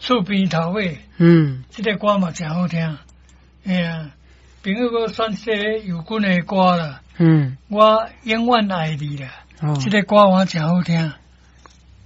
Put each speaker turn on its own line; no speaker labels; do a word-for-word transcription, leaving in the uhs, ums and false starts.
厝边头尾，
嗯，
这个歌嘛真好听。哎呀，朋友个选些有关的歌啦，
嗯，
我永远爱你啦。
哦，
这个歌我真好听。